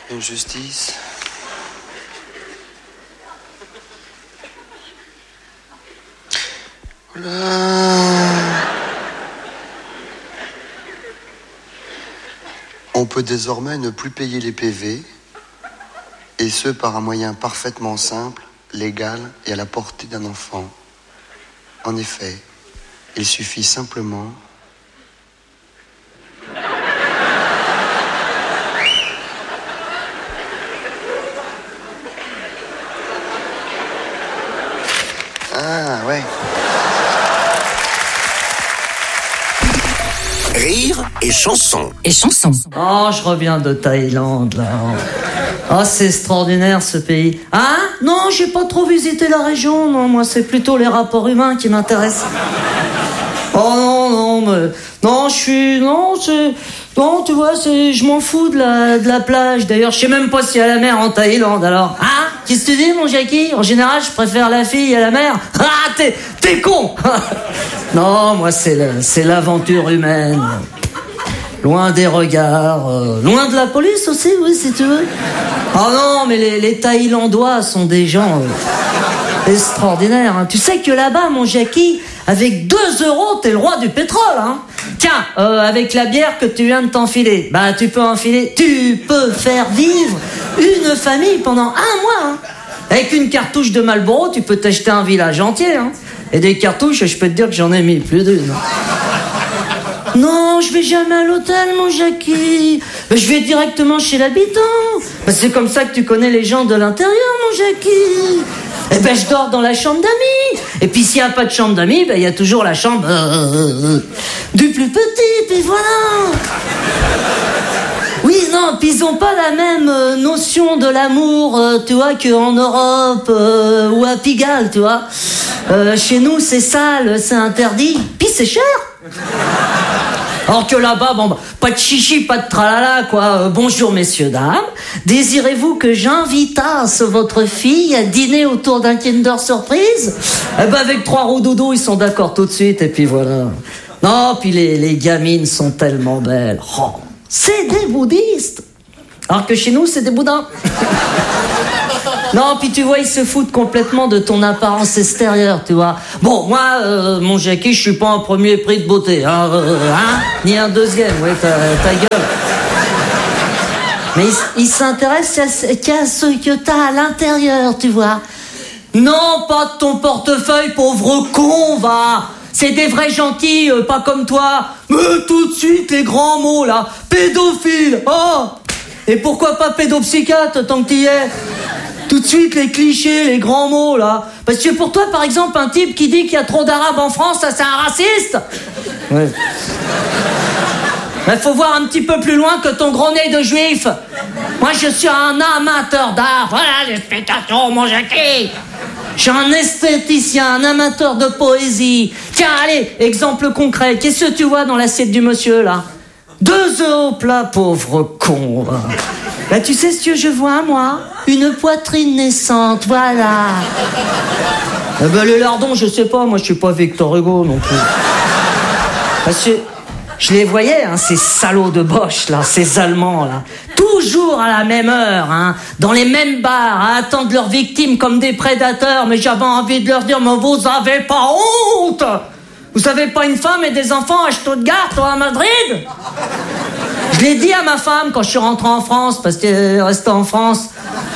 Injustice. On peut désormais ne plus payer les PV, et ce par un moyen parfaitement simple, légal et à la portée d'un enfant. En effet, il suffit simplement... Ah, ouais. Rire et chanson. Et chanson. Oh, je reviens de Thaïlande, là. Ah, c'est extraordinaire, ce pays. Hein? Non, j'ai pas trop visité la région. Non, moi, c'est plutôt les rapports humains qui m'intéressent. Oh, non, mais... Non, Non, tu vois, je m'en fous de la plage. D'ailleurs, je sais même pas s'il y a la mer en Thaïlande, alors. Hein? Qu'est-ce que tu dis, mon Jackie? En général, je préfère la fille à la mer. Ah, t'es con! Non, moi, c'est l'aventure humaine. Loin des regards, loin de la police aussi, oui, si tu veux. Oh non, mais les Thaïlandois sont des gens extraordinaires. Hein. Tu sais que là-bas, mon Jackie, avec 2 €, t'es le roi du pétrole. Hein. Tiens, avec la bière que tu viens de t'enfiler, bah tu peux faire vivre une famille pendant 1 mois. Hein. Avec une cartouche de Marlboro, tu peux t'acheter un village entier. Hein. Et des cartouches, je peux te dire que j'en ai mis plus d'une. Non, je vais jamais à l'hôtel, mon Jackie. Je vais directement chez l'habitant. C'est comme ça que tu connais les gens de l'intérieur, mon Jackie. Eh ben, je dors dans la chambre d'amis. Et puis, s'il n'y a pas de chambre d'amis, il y a toujours la chambre du plus petit, puis voilà. Oui, non, puis ils n'ont pas la même notion de l'amour, tu vois, qu'en Europe ou à Pigalle, tu vois. Chez nous, c'est sale, c'est interdit, puis c'est cher. Alors que là-bas, pas de chichi, pas de tralala, quoi. Bonjour, messieurs, dames. Désirez-vous que j'invitasse votre fille à dîner autour d'un Kinder Surprise? Eh ben, avec 3 roues doudou, ils sont d'accord tout de suite, et puis voilà. Non, puis les gamines sont tellement belles. Oh, c'est des bouddhistes. Alors que chez nous, c'est des boudins. Non, puis tu vois, ils se foutent complètement de ton apparence extérieure, tu vois. Bon, moi, mon Jackie, je suis pas un premier prix de beauté, hein, ni un deuxième, ouais, ta gueule. Mais ils s'intéressent qu'à ce que t'as à l'intérieur, tu vois. Non, pas de ton portefeuille, pauvre con, va. C'est des vrais gentils, pas comme toi. Mais tout de suite, les grands mots, là. Pédophile, oh. Et pourquoi pas pédopsychiatre, tant que t'y es? Tout de suite, les clichés, les grands mots, là. Parce que pour toi, par exemple, un type qui dit qu'il y a trop d'arabes en France, ça, c'est un raciste. Ouais. Mais faut voir un petit peu plus loin que ton gros nez de juif. Moi, je suis un amateur d'art. Voilà l'explication, mon Jackie. Je suis un esthéticien, un amateur de poésie. Tiens, allez, exemple concret. Qu'est-ce que tu vois dans l'assiette du monsieur, là? 2 € au plat, pauvre con. Bah, tu sais ce que je vois, moi? Une poitrine naissante, voilà. Les lardons, je sais pas, moi je suis pas Victor Hugo non plus. Parce que je les voyais, hein, ces salauds de Bosch, là, ces Allemands, là. Toujours à la même heure, hein, dans les mêmes bars, à attendre leurs victimes comme des prédateurs. Mais j'avais envie de leur dire, mais vous avez pas honte? Vous avez pas une femme et des enfants à Stuttgart ou à Madrid? Je l'ai dit à ma femme quand je suis rentré en France, parce qu'elle est restée en France.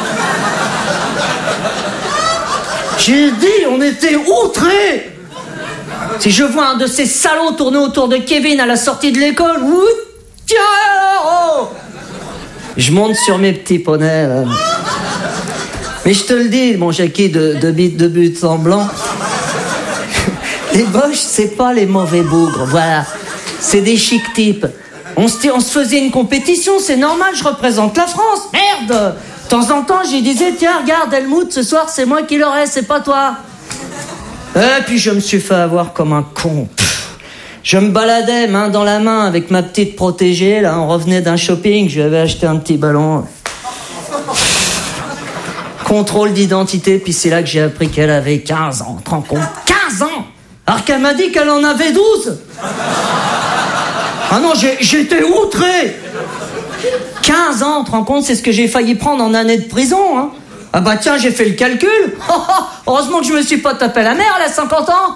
J'ai dit, on était outrés. Si je vois un de ces salauds tourner autour de Kevin à la sortie de l'école, tiens, oh, je monte sur mes petits poneys. Là. Mais je te le dis, mon Jackie de but en blanc. Les Boches, c'est pas les mauvais bougres, voilà. C'est des chics types. On se faisait une compétition, c'est normal, je représente la France. Merde! De temps en temps, j'y disais, tiens, regarde, Helmut, ce soir, c'est moi qui l'aurai, c'est pas toi. Et puis je me suis fait avoir comme un con. Je me baladais main dans la main avec ma petite protégée, là, on revenait d'un shopping, je lui avais acheté un petit ballon. Contrôle d'identité, puis c'est là que j'ai appris qu'elle avait 15 ans, te rends compte? 15 ans! Alors qu'elle m'a dit qu'elle en avait 12. Ah non, j'étais outré. 15 ans, tu te rends compte, c'est ce que j'ai failli prendre en année de prison, hein. Ah bah tiens, j'ai fait le calcul. Heureusement que je me suis pas tapé la mère, elle a 50 ans.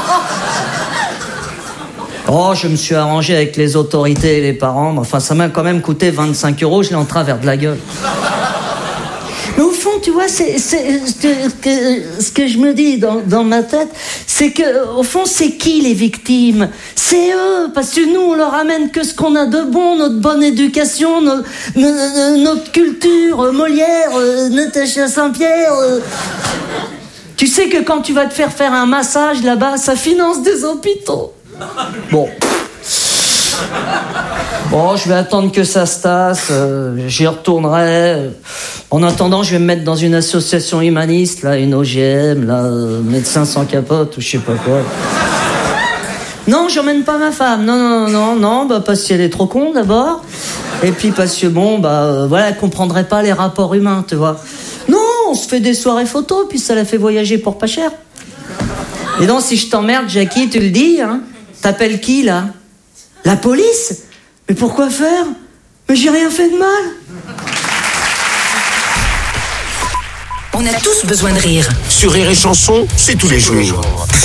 Oh, je me suis arrangé avec les autorités et les parents. Enfin, ça m'a quand même coûté 25 €, je l'ai en travers de la gueule. Mais au fond, tu vois, ce que je me dis dans ma tête, c'est que, au fond, c'est qui les victimes? C'est eux, parce que nous, on leur amène que ce qu'on a de bon, notre bonne éducation, notre culture, Molière, Natacha Saint-Pierre. Tu sais que quand tu vas te faire un massage là-bas, ça finance des hôpitaux. Bon, je vais attendre que ça se tasse, j'y retournerai. En attendant, je vais me mettre dans une association humaniste, là, une OGM, là, médecins sans capote ou je sais pas quoi. Non, j'emmène pas ma femme, non, bah parce qu'elle est trop con d'abord, et puis parce que voilà, elle comprendrait pas les rapports humains, tu vois. Non, on se fait des soirées photos, puis ça la fait voyager pour pas cher. Et donc, si je t'emmerde, Jackie, tu le dis, hein? T'appelles qui, là? La police? Mais pourquoi faire? Mais j'ai rien fait de mal. On a tous besoin de rire. Sur Rire et Chanson, c'est tous les jours.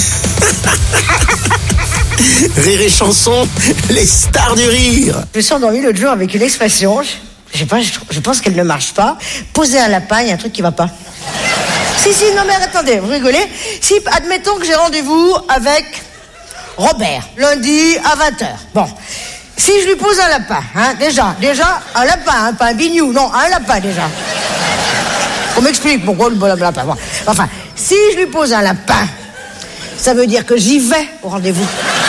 Rire et Chanson, les stars du rire. Je me suis endormie l'autre jour avec une expression, je sais pas, je pense qu'elle ne marche pas. Poser un lapin, il y a un truc qui va pas. Si, non mais attendez, vous rigolez. Si, admettons que j'ai rendez-vous avec Robert, lundi à 20h. Bon, si je lui pose un lapin, hein, déjà, un lapin, hein, pas un bignou, non, un lapin déjà. On m'explique pourquoi le lapin. Bon. Enfin, si je lui pose un lapin, ça veut dire que j'y vais au rendez-vous.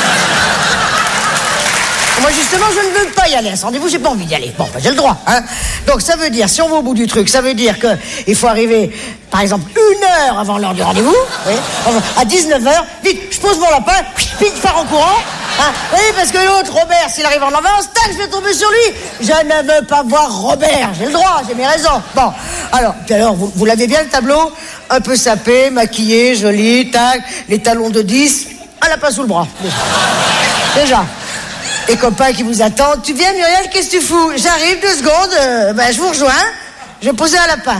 Moi, justement, je ne veux pas y aller à ce rendez-vous, j'ai pas envie d'y aller. Bon, j'ai le droit, hein. Donc, ça veut dire, si on va au bout du truc, ça veut dire que il faut arriver, par exemple, 1 heure avant l'heure du rendez-vous, oui, à 19h, vite, je pose mon lapin, vite, je pars en courant, hein. Oui, parce que l'autre, Robert, s'il arrive en avance, tac, je vais tomber sur lui. Je ne veux pas voir Robert, j'ai le droit, j'ai mes raisons. Bon, alors, vous l'avez bien, le tableau? Un peu sapé, maquillé, joli, tac, les talons de 10, un lapin sous le bras, déjà. Les copains qui vous attendent. Tu viens, Muriel, qu'est-ce que tu fous? J'arrive, 2 secondes, je vous rejoins. Je vais poser un lapin.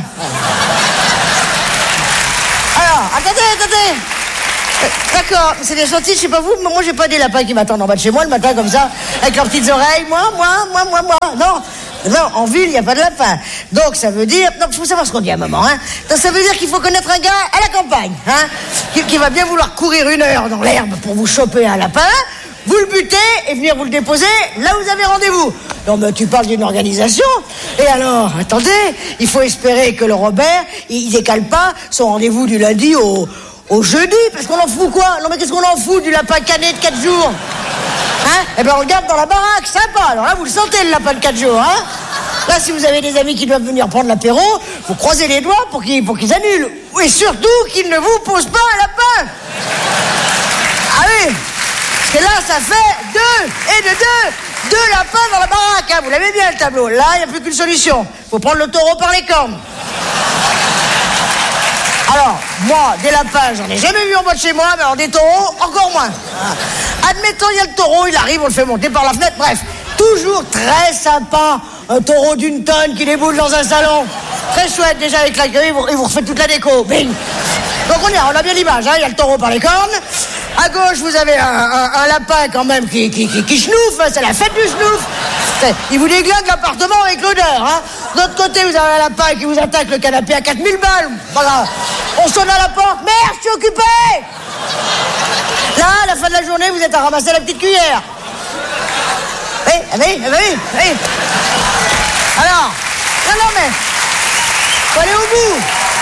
Alors, attendez. D'accord, c'est bien gentil, je sais pas vous, mais moi j'ai pas des lapins qui m'attendent en bas de chez moi le matin comme ça, avec leurs petites oreilles. Moi. Non, en ville, il n'y a pas de lapin. Donc ça veut dire... Non, il faut savoir ce qu'on dit à un moment, hein. Donc, ça veut dire qu'il faut connaître un gars à la campagne, hein, qui va bien vouloir courir 1 heure dans l'herbe pour vous choper un lapin, vous le butez et venir vous le déposer là où vous avez rendez-vous. Non, mais tu parles d'une organisation. Et alors, attendez, il faut espérer que le Robert, il décale pas son rendez-vous du lundi au jeudi, parce qu'on en fout quoi? Non, mais qu'est-ce qu'on en fout du lapin cané de 4 jours? Hein? Eh ben, on le garde dans la baraque, sympa. Alors là, vous le sentez, le lapin de 4 jours, hein? Là, si vous avez des amis qui doivent venir prendre l'apéro, vous croisez les doigts pour qu'ils annulent. Et surtout, qu'ils ne vous posent pas un lapin. Ah oui, parce que là, ça fait 2 lapins dans la baraque, hein. Vous l'avez bien, le tableau. Là, il n'y a plus qu'une solution. Faut prendre le taureau par les cornes. Alors, moi, des lapins, j'en ai jamais vu en bas de chez moi, mais alors des taureaux, encore moins. Admettons, il y a le taureau, il arrive, on le fait monter par la fenêtre, bref. Toujours très sympa, un taureau d'1 tonne qui déboule dans un salon. Très chouette, déjà avec l'accueil, il vous refait toute la déco. Bing. Donc on a bien l'image, hein, il y a le taureau par les cornes. À gauche, vous avez un lapin quand même qui chenouffe, c'est la fête du chenouf. Il vous déglingue l'appartement avec l'odeur, hein. De l'autre côté, vous avez un lapin qui vous attaque le canapé à 4000 balles. Voilà. On sonne à la porte. Merde, je suis occupé. Là, à la fin de la journée, vous êtes à ramasser la petite cuillère. Oui. Alors, non, mais faut aller au bout.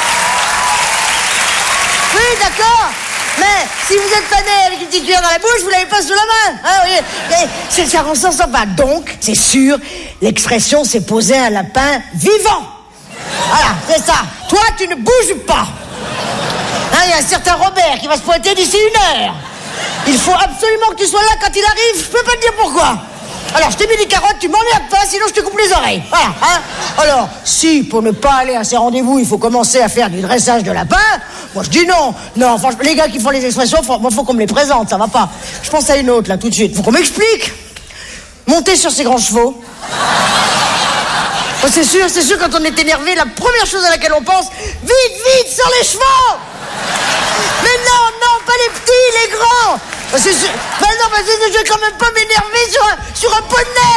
Oui, d'accord. Mais si vous êtes pané avec une petite cuillère dans la bouche, vous l'avez pas sous la main. Hein, oui. C'est le circonstance pas. Donc, c'est sûr, l'expression c'est poser un lapin vivant. Voilà, c'est ça. Toi, tu ne bouges pas. Hein, il y a un certain Robert qui va se pointer d'ici 1 heure. Il faut absolument que tu sois là quand il arrive. Je peux pas te dire pourquoi. Alors, je t'ai mis des carottes, tu m'emmerdes pas, sinon je te coupe les oreilles. Voilà, hein. Alors, si, pour ne pas aller à ces rendez-vous, il faut commencer à faire du dressage de lapin, moi je dis non. Non, franchement, les gars qui font les expressions, faut qu'on me les présente, ça va pas. Je pense à une autre, là, tout de suite. Faut qu'on m'explique. Monter sur ces grands chevaux. Oh, c'est sûr, quand on est énervé, la première chose à laquelle on pense, vite, sur les chevaux. Mais non, pas les petits, les grands. Oh, c'est sûr. Ben non, je vais quand même pas m'énerver sur un poney.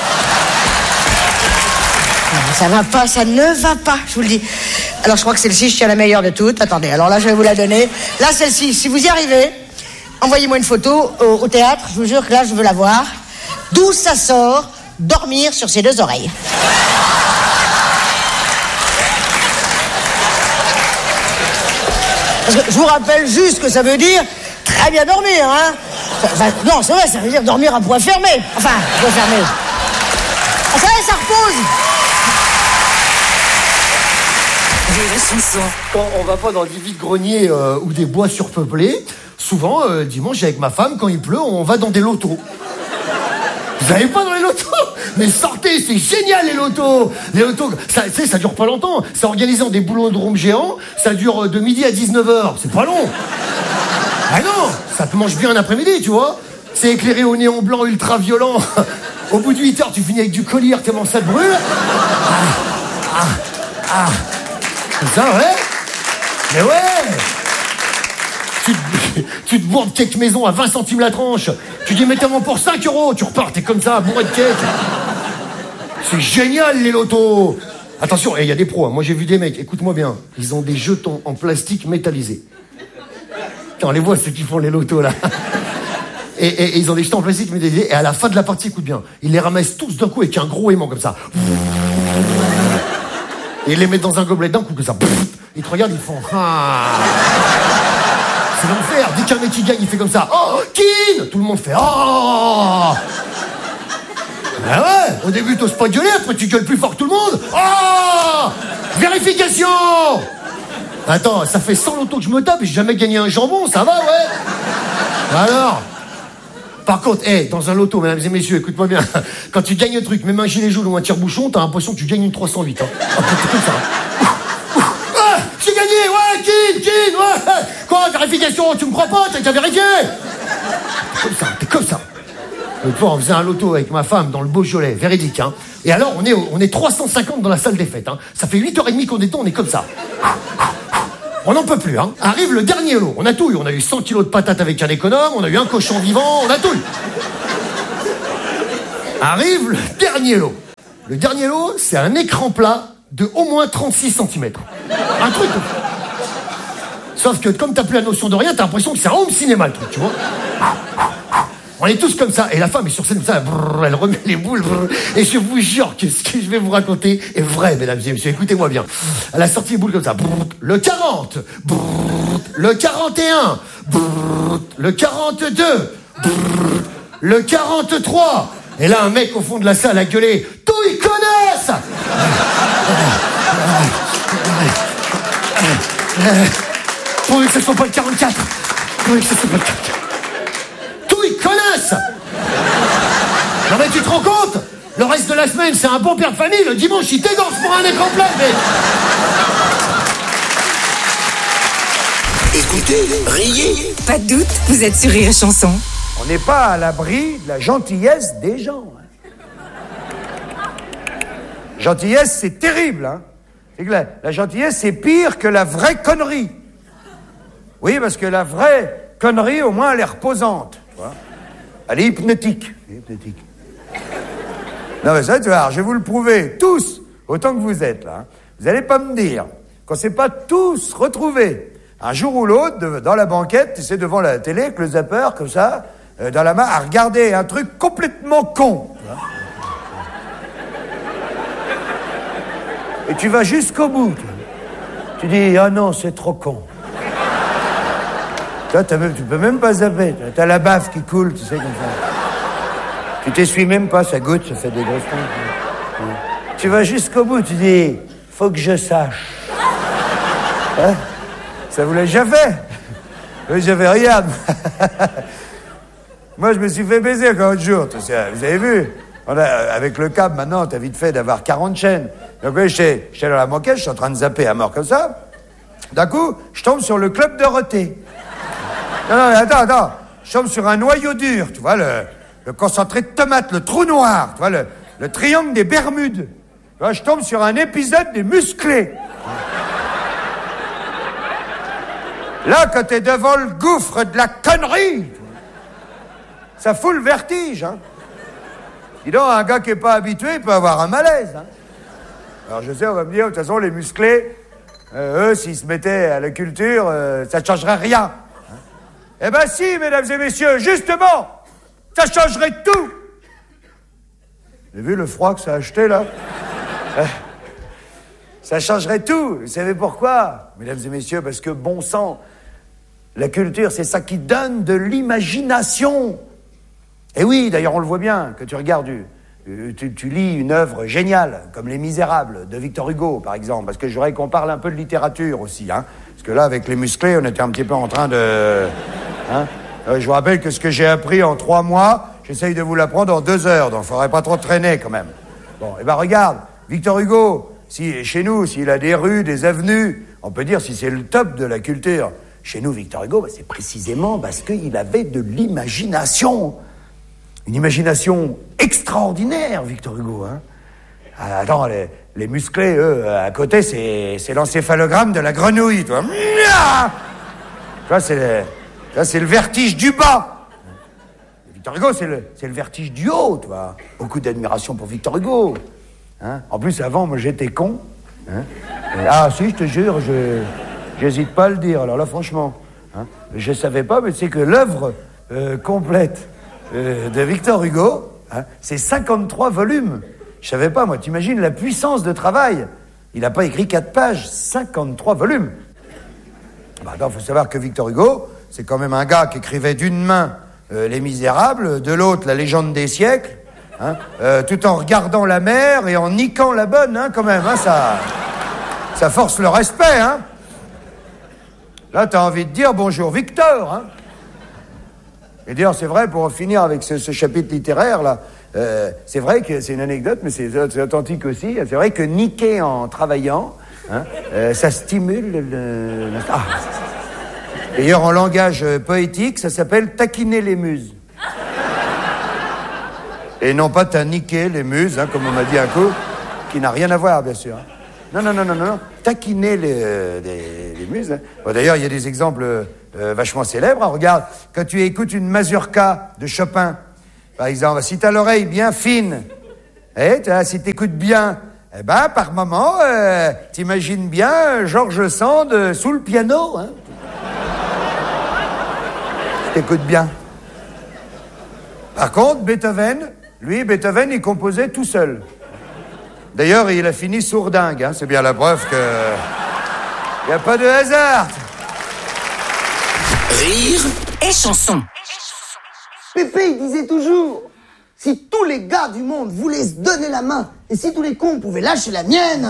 Ça va pas, ça ne va pas, je vous le dis. Alors, je crois que celle-ci, je tiens la meilleure de toutes. Attendez, alors là, je vais vous la donner. Là, celle-ci, si vous y arrivez, envoyez-moi une photo au théâtre. Je vous jure que là, je veux la voir. D'où ça sort, dormir sur ses deux oreilles. Parce que je vous rappelle juste que ça veut dire très bien dormir, hein. Enfin, non, c'est vrai, ça veut dire dormir à poing fermé. Enfin, poing fermé. Ah, ça va, ça repose. Quand on va pas dans des vides-greniers ou des bois surpeuplés, souvent, dimanche, avec ma femme, quand il pleut, on va dans des lotos. Vous n'allez pas dans les lotos? Mais sortez, c'est génial les lotos. Les lotos, ça dure pas longtemps. C'est organisé en des boulodromes géants. Ça dure de midi à 19h. C'est pas long. Ah non, ça te mange bien un après-midi, tu vois. C'est éclairé au néon blanc ultra violent. Au bout de 8 heures, tu finis avec du collier tellement ça te brûle. Comme ça, ouais. Mais ouais. Tu te bourres de cake maison à 20 centimes la tranche. Tu dis, mettez-moi pour 5 €. Tu repars, t'es comme ça, bourré de cake. C'est génial, les lotos. Attention, il y a des pros. Hein. Moi, j'ai vu des mecs, écoute-moi bien. Ils ont des jetons en plastique métallisé. On les voit, ceux qui font les lotos, là. Et ils ont des jetons en plastique métallisé. Et à la fin de la partie, écoute bien, ils les ramassent tous d'un coup avec un gros aimant comme ça. Et ils les mettent dans un gobelet d'un coup, comme ça. Ils te regardent, ils font... C'est l'enfer. Dès qu'un mec qui gagne, il fait comme ça. Oh, Kin! Tout le monde fait... Oh! Ah ouais, au début, t'oses pas gueuler, après tu gueules plus fort que tout le monde. Oh! Vérification! Attends, ça fait 100 lotos que je me tape et j'ai jamais gagné un jambon, ça va, ouais? Alors? Par contre, dans un loto, mesdames et messieurs, écoute-moi bien. Quand tu gagnes un truc, même un gilet jaune ou un tire-bouchon, t'as l'impression que tu gagnes une 308. Hein. C'est comme ça. J'ai gagné, ouais, Kin, ouais. Quoi, vérification, tu me crois pas, t'as qu'à vérifier. T'es comme ça. L'autre fois, on faisait un loto avec ma femme dans le Beaujolais, véridique, hein. Et alors, on est 350 dans la salle des fêtes, hein. Ça fait 8h30 qu'on est dedans, on est comme ça. On n'en peut plus, hein. Arrive le dernier lot. On a tout eu. On a eu 100 kilos de patates avec un économe, on a eu un cochon vivant, on a tout eu. Arrive le dernier lot. Le dernier lot, c'est un écran plat de au moins 36 cm. Un truc. Sauf que comme t'as plus la notion de rien, t'as l'impression que c'est un home cinéma, le truc, tu vois. On est tous comme ça. Et la femme est sur scène comme ça, elle remet les boules. Et je vous jure que ce que je vais vous raconter est vrai, mesdames et messieurs. Écoutez-moi bien. Elle a sorti les boules comme ça. Le 40. Le 41. Le 42. Le 43. Et là, un mec au fond de la salle a gueulé. Tout, ils connaissent! Pourvu que ce soit pas le 44. Pourvu que ce soit pas le 44. Ils connaissent. Non mais tu te rends compte? Le reste de la semaine, c'est un bon père de famille. Le dimanche, il t'égorge pour un écran plat, mais... Écoutez, riez. Pas de doute, vous êtes sur Rire et Chanson. On n'est pas à l'abri de la gentillesse des gens. Gentillesse, c'est terrible, hein. C'est que la gentillesse, c'est pire que la vraie connerie. Oui, parce que la vraie connerie, au moins, elle est reposante. Elle est hypnotique. Non mais ça, tu vois, je vais vous le prouver, tous, autant que vous êtes là. Hein. Vous allez pas me dire qu'on s'est pas tous retrouvés, un jour ou l'autre, dans la banquette, tu sais, devant la télé, avec le zapper, comme ça, dans la main, à regarder un truc complètement con. Et tu vas jusqu'au bout. Tu dis, ah non, c'est trop con. Toi, tu peux même pas zapper. T'as la baffe qui coule, tu sais, comme ça. Tu t'essuies même pas, ça goûte, ça fait des grosses pointes. Tu vas jusqu'au bout, tu dis, faut que je sache. Hein? Ça vous l'a déjà fait? Oui, j'avais regarde. Moi, je me suis fait baiser encore un jour, tu sais, vous avez vu? Avec le câble, maintenant, t'as vite fait d'avoir 40 chaînes. Donc, oui, j'étais dans la banquette, je suis en train de zapper à mort comme ça. D'un coup, je tombe sur le club Dorothée. Non, attends. Je tombe sur un noyau dur, tu vois, le concentré de tomate, le trou noir, tu vois, le triangle des Bermudes. Tu vois, je tombe sur un épisode des Musclés. Là, quand t'es devant le gouffre de la connerie, ça fout le vertige, hein. Dis donc, un gars qui est pas habitué, il peut avoir un malaise, hein. Alors je sais, on va me dire, de toute façon, les Musclés, eux, s'ils se mettaient à la culture, ça ne changerait rien. Hein. Eh ben si, mesdames et messieurs, justement, ça changerait tout. Vous avez vu le froid que ça a acheté, là? Ça changerait tout. Vous savez pourquoi, mesdames et messieurs? Parce que, bon sang, la culture, c'est ça qui donne de l'imagination. Et oui, d'ailleurs, on le voit bien, que tu regardes, tu lis une œuvre géniale, comme Les Misérables, de Victor Hugo, par exemple, parce que je voudrais qu'on parle un peu de littérature aussi, hein. Parce que là, avec les Musclés, on était un petit peu en train de... Hein. Je vous rappelle que ce que j'ai appris en 3 mois, j'essaye de vous l'apprendre en 2 heures, donc il faudrait pas trop traîner, quand même. Bon, et ben regarde, Victor Hugo, chez nous, s'il a des rues, des avenues, on peut dire si c'est le top de la culture. Chez nous, Victor Hugo, c'est précisément parce qu'il avait de l'imagination. Une imagination extraordinaire, Victor Hugo, hein. Attends, les Musclés, eux, à côté, c'est l'encéphalogramme de la grenouille, toi. Tu vois, c'est le vertige du bas. Victor Hugo, c'est le vertige du haut, tu vois. Beaucoup d'admiration pour Victor Hugo. Hein. En plus, avant, moi, j'étais con. Hein. Ah, si, je te jure, j'hésite pas à le dire. Alors là, franchement, hein, je savais pas, mais c'est que l'œuvre complète de Victor Hugo, hein, c'est 53 volumes. Je savais pas, moi. T'imagines la puissance de travail. Il n'a pas écrit 4 pages, 53 volumes. Bah, attends, faut savoir que Victor Hugo, c'est quand même un gars qui écrivait d'une main Les Misérables, de l'autre La Légende des siècles, hein, tout en regardant la mer et en niquant la bonne, hein, quand même, hein, ça force le respect, hein. Là, t'as envie de dire bonjour Victor, hein. Et d'ailleurs, c'est vrai, pour finir avec ce chapitre littéraire, là, c'est vrai que c'est une anecdote, mais c'est authentique aussi. C'est vrai que niquer en travaillant, hein, ça stimule D'ailleurs, en langage poétique, ça s'appelle taquiner les muses. Et non pas t'as niqué les muses, hein, comme on m'a dit un coup, qui n'a rien à voir, bien sûr. Non. Taquiner les muses. Hein. Bon, d'ailleurs, il y a des exemples vachement célèbres. Hein. Regarde, quand tu écoutes une mazurka de Chopin, par exemple, si t'as l'oreille bien fine, si t'écoutes bien, eh ben, par moment, t'imagines bien George Sand sous le piano. Hein. T'écoutes bien. Par contre, Beethoven, il composait tout seul. D'ailleurs, il a fini sourdingue, hein. C'est bien la preuve que... Il n'y a pas de hasard. Rire et chanson. Pépé, il disait toujours, si tous les gars du monde voulaient se donner la main, et si tous les cons pouvaient lâcher la mienne...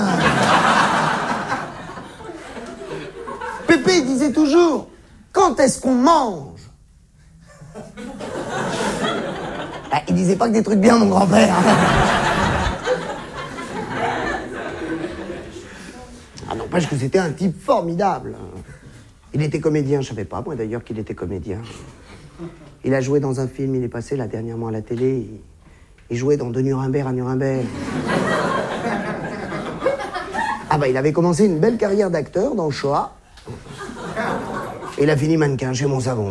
Pépé, il disait toujours, quand est-ce qu'on mange? Ah, il disait pas que des trucs bien, mon grand-père. Ah, n'empêche que c'était un type formidable. Il était comédien, je savais pas, moi d'ailleurs, qu'il était comédien. Il a joué dans un film, il est passé là dernièrement à la télé. Il jouait dans De Nuremberg à Nuremberg. Ah bah il avait commencé une belle carrière d'acteur dans Shoah. Et il a fini mannequin chez Montsavon.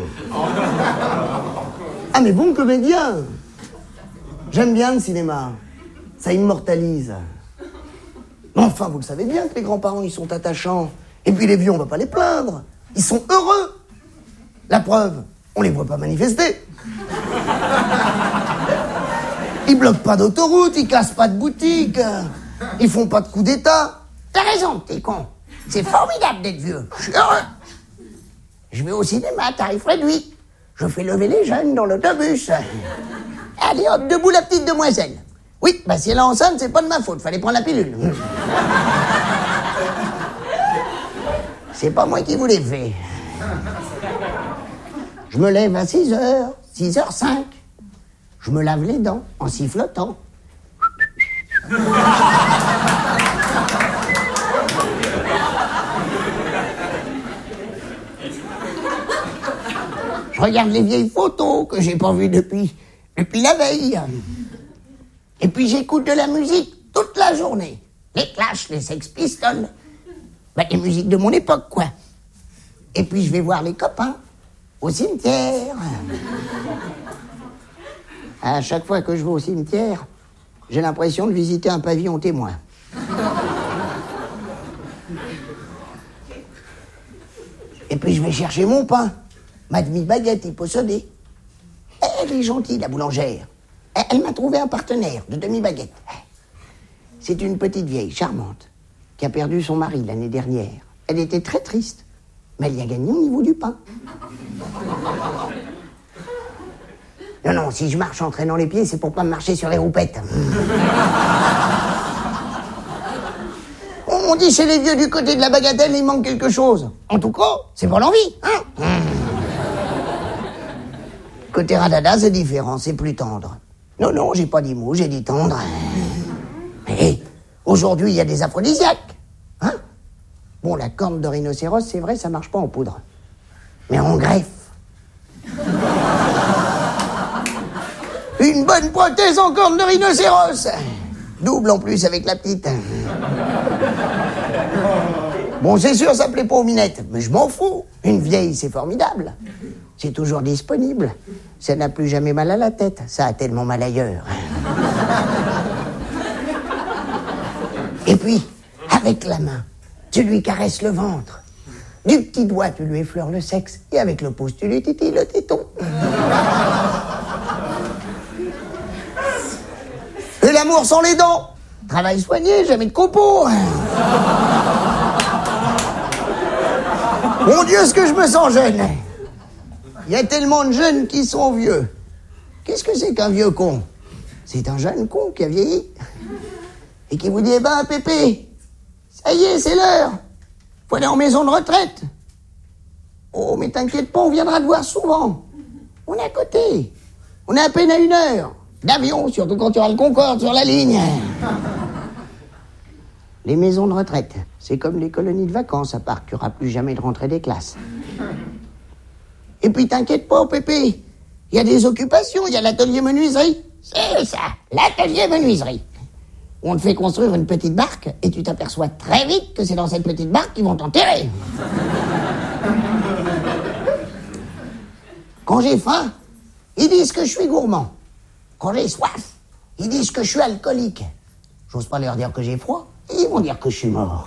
Ah mais bon comédien. J'aime bien le cinéma. Ça immortalise. Mais enfin, vous le savez bien que les grands-parents, ils sont attachants. Et puis les vieux, on va pas les plaindre. Ils sont heureux. La preuve, on les voit pas manifester. Ils bloquent pas d'autoroute, ils cassent pas de boutique, ils font pas de coup d'état. T'as raison, t'es con. C'est formidable d'être vieux. Je suis heureux. Je vais au cinéma, tarif réduit. Je fais lever les jeunes dans l'autobus. Allez hop, debout la petite demoiselle. Oui, bah si elle est enceinte, c'est pas de ma faute, fallait prendre la pilule. C'est pas moi qui vous l'ai fait. Je me lève à 6h, 6h05. Je me lave les dents en sifflotant. Je regarde les vieilles photos que j'ai pas vues depuis la veille. Et puis j'écoute de la musique toute la journée. Les Clash, les Sex Pistols. Bah, les musiques de mon époque, quoi. Et puis je vais voir les copains au cimetière. À chaque fois que je vais au cimetière, j'ai l'impression de visiter un pavillon témoin. Et puis je vais chercher mon pain, ma demi-baguette épossonnée. Elle est gentille, la boulangère. Elle m'a trouvé un partenaire de demi-baguette. C'est une petite vieille charmante qui a perdu son mari l'année dernière. Elle était très triste, mais elle y a gagné au niveau du pain. Non, si je marche en traînant les pieds, c'est pour pas me marcher sur les roupettes. On dit chez les vieux du côté de la bagatelle, il manque quelque chose. En tout cas, c'est pour l'envie, hein. Côté radada, c'est différent, c'est plus tendre. Non, j'ai pas dit mou, j'ai dit tendre. Mais aujourd'hui, il y a des aphrodisiaques, hein. Bon, la corne de rhinocéros, c'est vrai, ça marche pas en poudre. Mais en greffe. Une bonne prothèse en corne de rhinocéros. Double en plus avec la petite. Bon, c'est sûr, ça plaît pas aux minettes, mais je m'en fous. Une vieille, c'est formidable. C'est toujours disponible. Ça n'a plus jamais mal à la tête. Ça a tellement mal ailleurs. Et puis, avec la main, tu lui caresses le ventre. Du petit doigt, tu lui effleures le sexe. Et avec le pouce, tu lui titilles le téton. Et l'amour sans les dents. Travail soigné, jamais de copeaux. Mon Dieu, ce que je me sens jeune. Il y a tellement de jeunes qui sont vieux. Qu'est-ce que c'est qu'un vieux con? C'est un jeune con qui a vieilli. Et qui vous dit, Pépé, ça y est, c'est l'heure. Faut aller en maison de retraite. Oh, mais t'inquiète pas, on viendra te voir souvent. On est à côté. On est à peine à 1 heure. D'avion, surtout quand tu auras le Concorde sur la ligne. Les maisons de retraite, c'est comme les colonies de vacances, à part qu'il n'y aura plus jamais de rentrée des classes. Et puis t'inquiète pas, Pépé, il y a des occupations, il y a l'atelier menuiserie. C'est ça, l'atelier menuiserie. On te fait construire une petite barque et tu t'aperçois très vite que c'est dans cette petite barque qu'ils vont t'enterrer. Quand j'ai faim, ils disent que je suis gourmand. Quand j'ai soif, ils disent que je suis alcoolique. J'ose pas leur dire que j'ai froid, ils vont dire que je suis mort.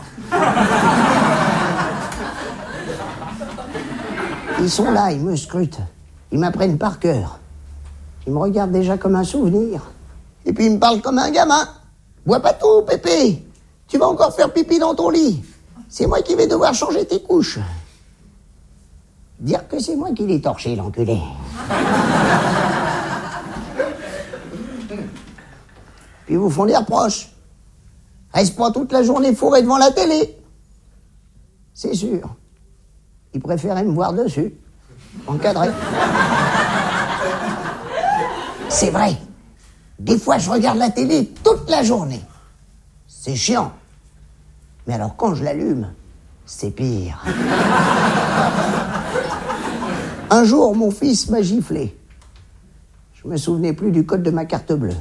Ils sont là, ils me scrutent. Ils m'apprennent par cœur. Ils me regardent déjà comme un souvenir. Et puis ils me parlent comme un gamin. Bois pas tout, Pépé. Tu vas encore faire pipi dans ton lit. C'est moi qui vais devoir changer tes couches. Dire que c'est moi qui l'ai torché, l'enculé. Puis ils vous font des reproches. Reste pas toute la journée fourré devant la télé. C'est sûr. Ils préféraient me voir dessus. Encadré. C'est vrai. Des fois, je regarde la télé toute la journée. C'est chiant. Mais alors, quand je l'allume, c'est pire. Un jour, mon fils m'a giflé. Je me souvenais plus du code de ma carte bleue.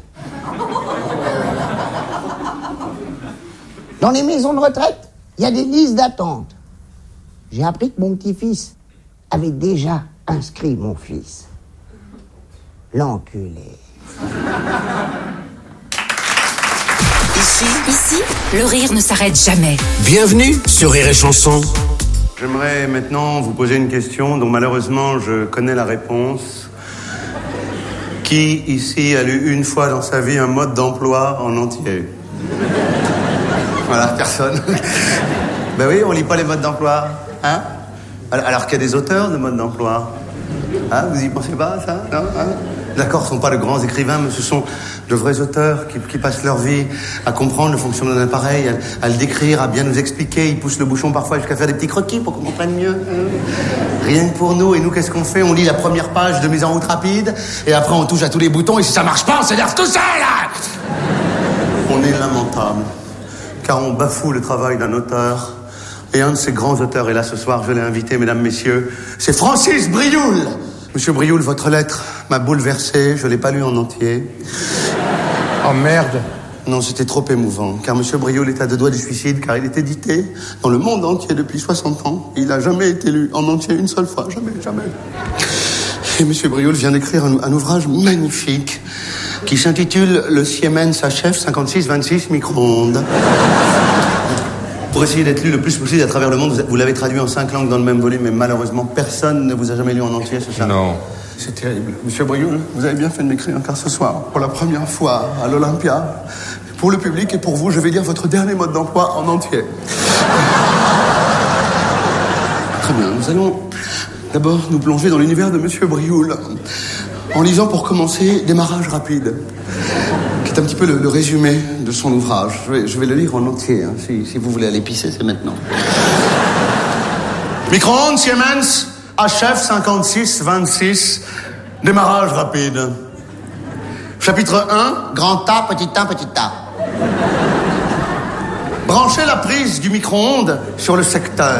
Dans les maisons de retraite, il y a des listes d'attente. J'ai appris que mon petit-fils avait déjà inscrit mon fils. L'enculé. Ici, le rire ne s'arrête jamais. Bienvenue sur Rire et Chanson. J'aimerais maintenant vous poser une question dont malheureusement je connais la réponse. Qui ici a lu une fois dans sa vie un mode d'emploi en entier? Voilà, personne. Ben oui, on lit pas les modes d'emploi, hein? Alors qu'il y a des auteurs de modes d'emploi. Hein, vous y pensez pas, ça? Non, hein? D'accord, ce ne sont pas de grands écrivains, mais ce sont de vrais auteurs qui passent leur vie à comprendre le fonctionnement d'un appareil, à le décrire, à bien nous expliquer. Ils poussent le bouchon parfois jusqu'à faire des petits croquis pour qu'on comprenne mieux. Rien que pour nous. Et nous, qu'est-ce qu'on fait? On lit la première page de mise en route rapide, et après on touche à tous les boutons, et si ça marche pas, on s'énerve tout seul, là. On est lamentable, car on bafoue le travail d'un auteur. Et un de ces grands auteurs est là ce soir, je l'ai invité, mesdames, messieurs, c'est Francis Brioul. Monsieur Brioul, votre lettre m'a bouleversé, je l'ai pas lu en entier. Oh merde. Non, c'était trop émouvant, car M. Brioul est à 2 doigts du suicide, car il est édité dans le monde entier depuis 60 ans. Il n'a jamais été lu en entier une seule fois, jamais. Et M. Brioul vient d'écrire un ouvrage magnifique qui s'intitule « Le Siemens HF 5626 micro-ondes ». Pour essayer d'être lu le plus possible à travers le monde, vous l'avez traduit en 5 langues dans le même volume, mais malheureusement, personne ne vous a jamais lu en entier, c'est ça? Non. C'est terrible. Monsieur Brioul, vous avez bien fait de m'écrire, car ce soir, pour la première fois à l'Olympia, pour le public et pour vous, je vais lire votre dernier mode d'emploi en entier. Très bien, nous allons d'abord nous plonger dans l'univers de Monsieur Brioul, en lisant pour commencer Démarrage rapide, qui est un petit peu le résumé de son ouvrage. Je vais le lire en entier, hein, si vous voulez aller pisser, c'est maintenant. Micro-ondes Siemens HF 5626, démarrage rapide. Chapitre 1, Grand A, petit A, petit A. branchez la prise du micro-ondes sur le secteur.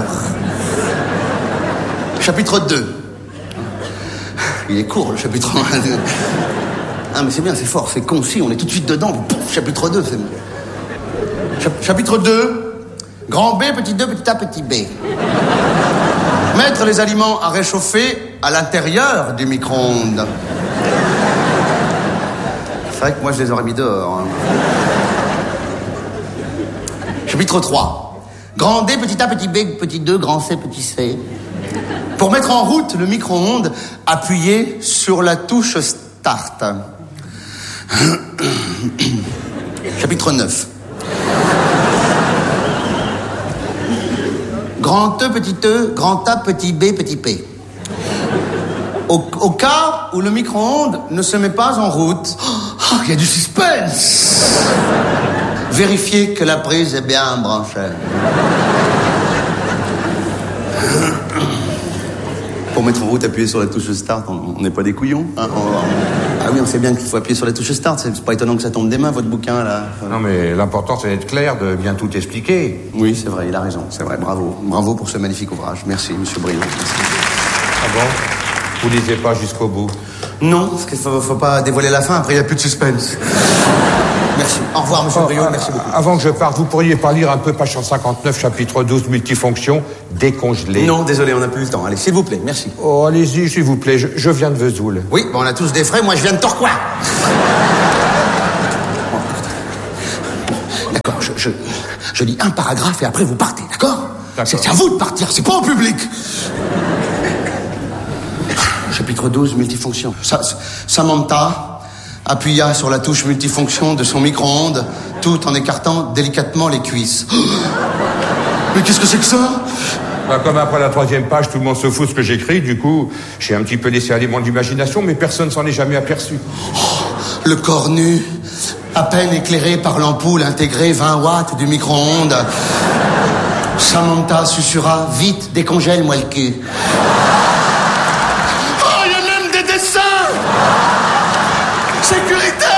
Chapitre 2. Il est court, le chapitre 1. Ah, mais c'est bien, c'est fort, c'est concis, on est tout de suite dedans. Pouf, chapitre 2, c'est... Chapitre 2, Grand B, petit 2, petit A, petit B. mettre les aliments à réchauffer à l'intérieur du micro-ondes. C'est vrai que moi, je les aurais mis dehors. Hein. Chapitre 3. Grand D, petit A, petit B, petit 2, grand C, petit C. Pour mettre en route le micro-ondes, appuyez sur la touche Start. Chapitre 9. Grand E, petit E, grand A, petit B, petit P. Au cas où le micro-ondes ne se met pas en route, il y a du suspense. Vérifiez que la prise est bien branchée. Pour mettre en route, appuyez sur la touche Start. On n'est pas des couillons. Hein, Ah oui, on sait bien qu'il faut appuyer sur la touche Start. C'est pas étonnant que ça tombe des mains, votre bouquin, là. Non, mais l'important, c'est d'être clair, de bien tout expliquer. Oui, c'est vrai, il a raison. C'est vrai, bravo. Bravo pour ce magnifique ouvrage. Merci, monsieur Brioul. Ah bon? Vous lisez pas jusqu'au bout? Non, parce qu'il faut pas dévoiler la fin, après il n'y a plus de suspense. Merci. Au revoir, monsieur Brioul, merci beaucoup. Avant que je parte, vous pourriez pas lire un peu page 159, chapitre 12, multifonction, décongelé? Non, désolé, on n'a plus le temps. Allez, s'il vous plaît, merci. Oh, allez-y, s'il vous plaît, je viens de Vesoul. Oui, bon, on a tous des frais, moi je viens de Tourcoing. D'accord, je lis un paragraphe et après vous partez, d'accord? C'est à vous de partir, c'est pas au public. Chapitre 12, multifonction. Samantha appuya sur la touche multifonction de son micro-ondes, tout en écartant délicatement les cuisses. Mais qu'est-ce que c'est que ça? Bah, comme après la 3e page, tout le monde se fout de ce que j'écris, du coup, j'ai un petit peu laissé aller mon imagination, mais personne s'en est jamais aperçu. Le corps nu, à peine éclairé par l'ampoule intégrée 20 watts du micro-ondes. Samantha susurra, vite, décongèle-moi le cul. Sécurité!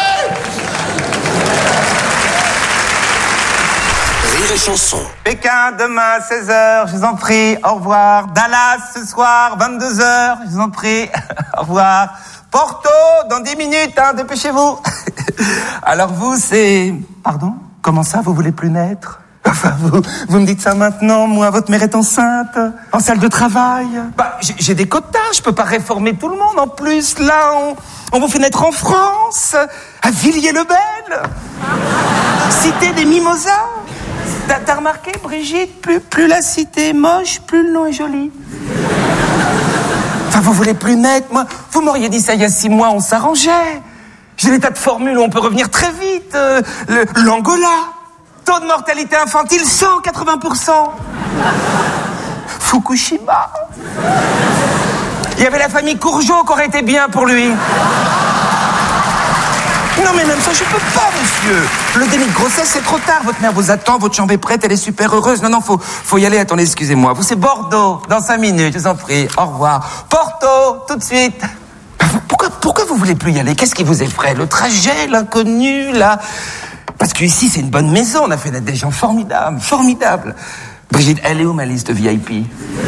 Rire et chanson. Pékin, demain, 16h, je vous en prie, au revoir. Dallas, ce soir, 22h, je vous en prie, au revoir. Porto, dans 10 minutes, hein, dépêchez-vous. Alors vous, c'est... Pardon? Comment ça, vous voulez plus naître? Enfin, vous me dites ça maintenant, moi, votre mère est enceinte, en salle de travail. Bah, j'ai des quotas, je peux pas réformer tout le monde. En plus, là, on vous fait naître en France, à Villiers-le-Bel, cité des Mimosas. T'as remarqué, Brigitte, plus la cité est moche, plus le nom est joli. Enfin, vous voulez plus naître, moi, vous m'auriez dit ça il y a 6 mois, on s'arrangeait. J'ai des tas de formules où on peut revenir très vite. L'Angola. Taux de mortalité infantile, 180%. Fukushima. Il y avait la famille Courgeot qui aurait été bien pour lui. Non mais même ça, je peux pas, monsieur. Le déni de grossesse, c'est trop tard. Votre mère vous attend, votre chambre est prête, elle est super heureuse. Non, faut y aller, attendez, excusez-moi. Vous, c'est Bordeaux, dans 5 minutes, je vous en prie. Au revoir. Porto, tout de suite. Pourquoi vous voulez plus y aller? Qu'est-ce qui vous effraie? Le trajet, l'inconnu, là... Parce qu'ici, c'est une bonne maison, on a fait naître des gens formidables, formidables. Brigitte, elle est où ma liste VIP?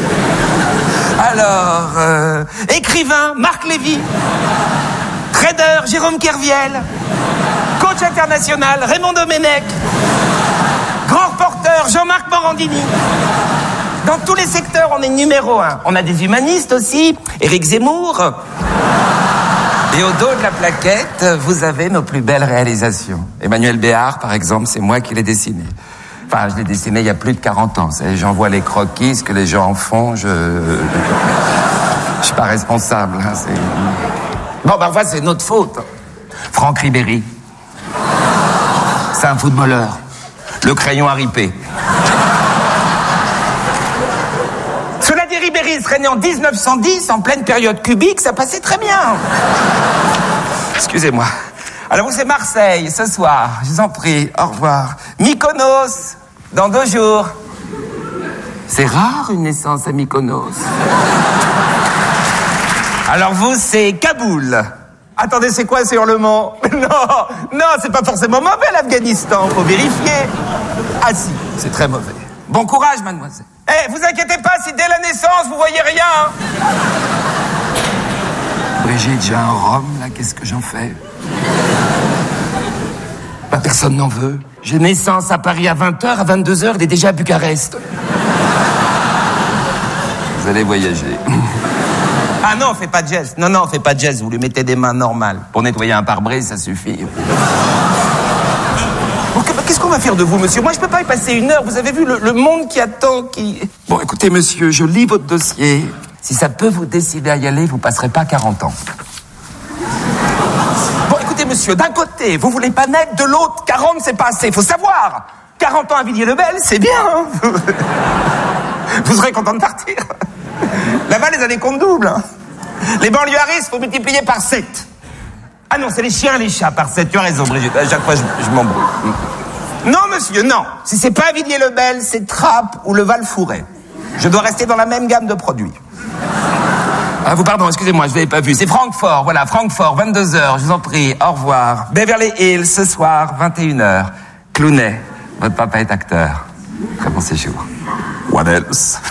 Alors, écrivain, Marc Lévy. Trader, Jérôme Kerviel. Coach Match international, Raymond Domenech. Grand reporter, Jean-Marc Morandini. Dans tous les secteurs, on est numéro 1. On a des humanistes aussi, Éric Zemmour. Et au dos de la plaquette, vous avez nos plus belles réalisations. Emmanuel Béard, par exemple, c'est moi qui l'ai dessiné. Enfin, je l'ai dessiné il y a plus de 40 ans. J'envoie les croquis, ce que les gens en font, je suis pas responsable. Hein, bon, parfois, c'est notre faute. Franck Ribéry. C'est un footballeur. Le crayon à ripé. Cela dit, Ribéry serait né en 1910, en pleine période cubique, ça passait très bien. Excusez-moi. Alors vous, c'est Marseille, ce soir, je vous en prie, au revoir. Mykonos, dans 2 jours. C'est rare une naissance à Mykonos. Alors vous, c'est Kaboul. Attendez, c'est quoi ce hurlement? Non, c'est pas forcément mauvais l'Afghanistan, faut vérifier. Ah si, c'est très mauvais. Bon courage, mademoiselle. Eh, vous inquiétez pas si dès la naissance, vous voyez rien. Hein. Brigitte, j'ai un rhum, là, qu'est-ce que j'en fais? Bah, personne n'en veut. J'ai naissance à Paris à 20h, à 22h, il est déjà à Bucarest. Vous allez voyager. Ah non, fais pas de geste. Non, fais pas de geste, vous lui mettez des mains normales. Pour nettoyer un pare-brise, ça suffit. Bon, qu'est-ce qu'on va faire de vous, monsieur? Moi, je peux pas y passer 1 heure. Vous avez vu le monde qui attend, qui... Bon, écoutez, monsieur, je lis votre dossier. Si ça peut vous décider à y aller, vous passerez pas 40 ans. Bon, écoutez, monsieur, d'un côté, vous voulez pas naître, de l'autre, 40, c'est pas assez. Faut savoir. 40 ans à Villiers-le-Bel, c'est bien. Hein. Vous serez content de partir. Là-bas, les années comptent double. Hein. Les banlieusistes, faut multiplier par 7. Ah non, c'est les chiens et les chats par 7. Tu as raison, Brigitte. À chaque fois, je m'embrouille. Non, monsieur, non. Si c'est pas Villiers-le-Bel, c'est Trappes ou le Val-Fouret. Je dois rester dans la même gamme de produits. Ah, vous, pardon, excusez-moi, je ne l'avais pas vu. C'est Francfort, voilà, Francfort, 22h, je vous en prie, au revoir. Beverly Hills, ce soir, 21h. Clooney, votre papa est acteur. Très bon séjour. What else?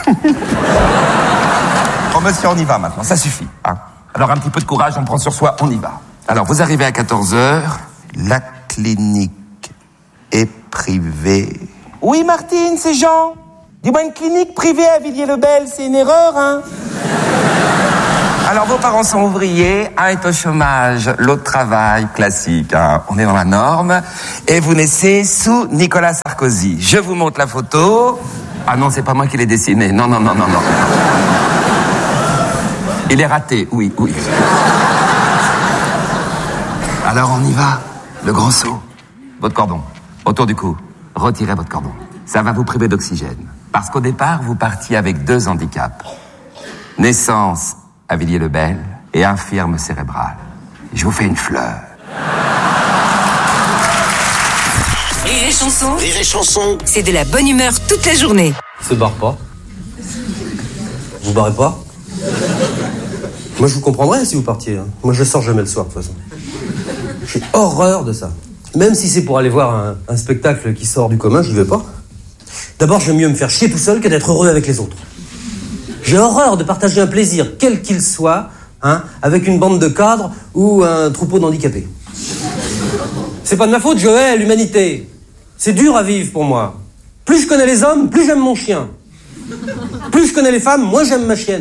Bon, monsieur, on y va maintenant, ça suffit. Hein. Alors, un petit peu de courage, on prend sur soi, on y va. Alors, vous arrivez à 14h, la clinique est privée. Oui, Martine, c'est Jean. Dis-moi, une clinique privée à Villiers-le-Bel, c'est une erreur, hein? Alors, vos parents sont ouvriers, un est au chômage, l'autre travaille, classique, hein. On est dans la norme. Et vous naissez sous Nicolas Sarkozy. Je vous montre la photo. Ah non, c'est pas moi qui l'ai dessiné. Non. Il est raté, oui. Alors, on y va. Le grand saut. Votre cordon. Autour du cou. Retirez votre cordon. Ça va vous priver d'oxygène. Parce qu'au départ, vous partiez avec 2 handicaps. Naissance à Villiers-le-Bel et infirme cérébrale. Je vous fais une fleur. Rire et chanson. C'est de la bonne humeur toute la journée. Se barre pas. Vous barrez pas? Moi, je vous comprendrais si vous partiez. Hein. Moi, je sors jamais le soir, de toute façon. J'ai horreur de ça. Même si c'est pour aller voir un spectacle qui sort du commun, je vais pas. D'abord, j'aime mieux me faire chier tout seul que d'être heureux avec les autres. J'ai horreur de partager un plaisir, quel qu'il soit, hein, avec une bande de cadres ou un troupeau d'handicapés. C'est pas de ma faute, Joël, l'humanité. C'est dur à vivre pour moi. Plus je connais les hommes, plus j'aime mon chien. Plus je connais les femmes, moins j'aime ma chienne.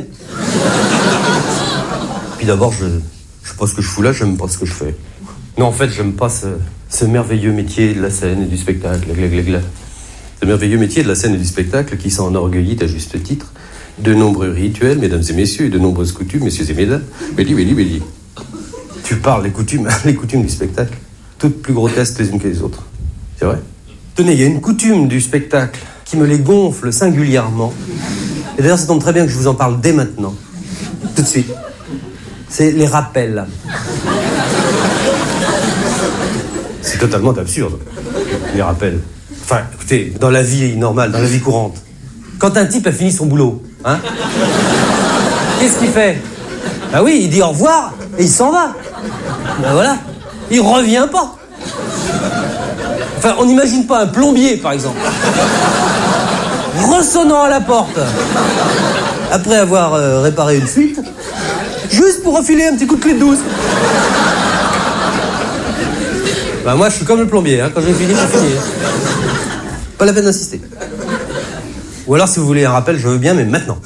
Puis d'abord, je sais pas ce que je fous là, j'aime pas ce que je fais. Non, en fait, j'aime pas ce merveilleux métier de la scène et du spectacle. Ce merveilleux métier de la scène et du spectacle qui s'enorgueillit à juste titre de nombreux rituels, mesdames et messieurs, et de nombreuses coutumes, messieurs et mesdames. Béli. Tu parles les coutumes du spectacle, toutes plus grotesques les unes que les autres. C'est vrai? Tenez, il y a une coutume du spectacle qui me les gonfle singulièrement. Et d'ailleurs, ça tombe très bien que je vous en parle dès maintenant. Tout de suite. C'est les rappels. C'est totalement absurde, les rappels. Enfin, écoutez, dans la vie normale, dans la vie courante, quand un type a fini son boulot, hein, qu'est-ce qu'il fait? Bah oui, il dit au revoir et il s'en va. Ben voilà, il revient pas. Enfin, on n'imagine pas un plombier, par exemple, ressonnant à la porte, après avoir réparé une fuite, juste pour refiler un petit coup de clé de douce. Bah moi, je suis comme le plombier, hein. Quand j'ai fini, j'ai fini. Pas la peine d'insister. Ou alors, si vous voulez un rappel, je veux bien, mais maintenant.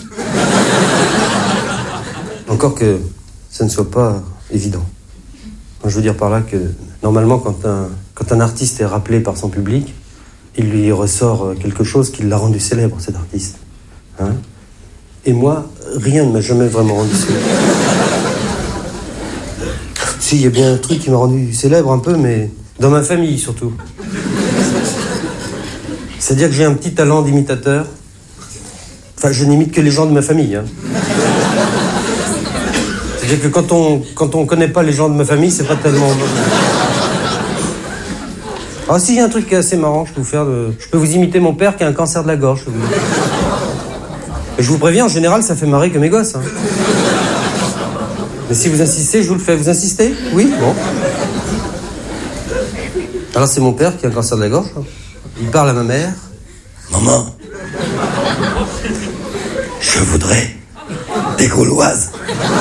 Encore que ça ne soit pas évident. Je veux dire par là que, normalement, quand un artiste est rappelé par son public, il lui ressort quelque chose qui l'a rendu célèbre, cet artiste. Hein? Et moi, rien ne m'a jamais vraiment rendu célèbre. Si, il y a bien un truc qui m'a rendu célèbre un peu, mais dans ma famille, surtout. C'est-à-dire que j'ai un petit talent d'imitateur. Enfin, je n'imite que les gens de ma famille. Hein. C'est-à-dire que quand on connaît pas les gens de ma famille, c'est pas tellement... Ah si, il y a un truc qui est assez marrant, je peux vous faire je peux vous imiter mon père qui a un cancer de la gorge. Et je vous préviens, en général, ça fait marrer que mes gosses. Hein. Mais si vous insistez, je vous le fais. Vous insistez? Oui? Bon. Alors c'est mon père qui a un cancer de la gorge. Il parle à ma mère. Maman, je voudrais des gauloises.